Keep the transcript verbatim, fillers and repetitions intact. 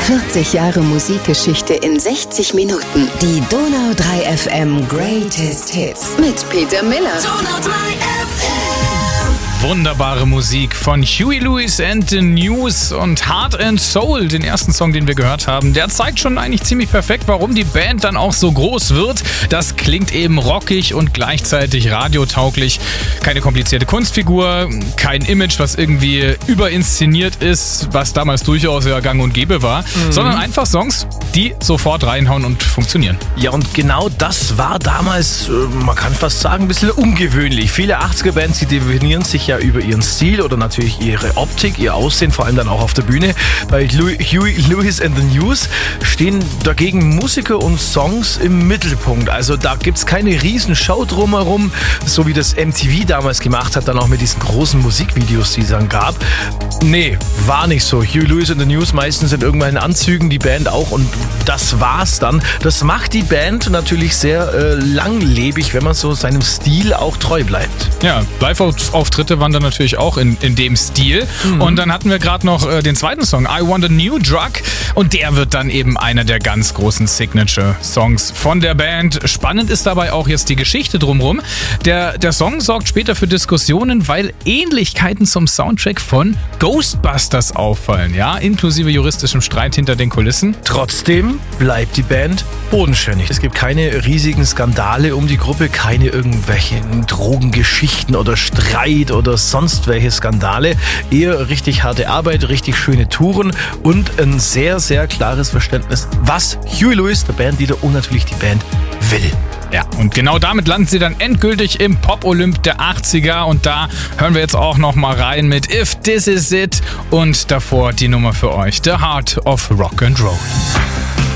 vierzig Jahre Musikgeschichte in sechzig Minuten. Die Donau drei F M Greatest Hits mit Peter Miller. Donau drei F M. Wunderbare Musik von Huey Lewis and the News und Heart and Soul, den ersten Song, den wir gehört haben. Der zeigt schon eigentlich ziemlich perfekt, warum die Band dann auch so groß wird. Das klingt eben rockig und gleichzeitig radiotauglich. Keine komplizierte Kunstfigur, kein Image, was irgendwie überinszeniert ist, was damals durchaus ja gang und gäbe war, mhm. sondern einfach Songs, die sofort reinhauen und funktionieren. Ja, und genau das war damals, man kann fast sagen, ein bisschen ungewöhnlich. Viele achtziger-Bands, die definieren sich ja über ihren Stil oder natürlich ihre Optik, ihr Aussehen, vor allem dann auch auf der Bühne. Bei Huey Lewis and the News stehen dagegen Musiker und Songs im Mittelpunkt. Also da gibt es keine Riesenshow drumherum, so wie das M T V damals gemacht hat, dann auch mit diesen großen Musikvideos, die es dann gab. Nee, war nicht so. Huey Lewis and the News meistens in irgendwelchen Anzügen, die Band auch, und das war's dann. Das macht die Band natürlich sehr äh, langlebig, wenn man so seinem Stil auch treu bleibt. Ja, Live-Auftritte waren dann natürlich auch in, in dem Stil. Mhm. Und dann hatten wir gerade noch äh, den zweiten Song, I Want a New Drug. Und der wird dann eben einer der ganz großen Signature-Songs von der Band. Spannend ist dabei auch jetzt die Geschichte drumherum. Der, der Song sorgt später für Diskussionen, weil Ähnlichkeiten zum Soundtrack von Ghostbusters auffallen, ja, inklusive juristischem Streit hinter den Kulissen. Trotzdem bleibt die Band bodenständig. Es gibt keine riesigen Skandale um die Gruppe, keine irgendwelchen Drogengeschichten oder Streit oder sonst welche Skandale. Eher richtig harte Arbeit, richtig schöne Touren und ein sehr, sehr klares Verständnis, was Huey Lewis, der Bandleader, und natürlich die Band will. Ja, und genau damit landen sie dann endgültig im Pop-Olymp der achtziger, und da hören wir jetzt auch noch mal rein mit If This Is It und davor die Nummer für euch, The Heart of Rock and Roll.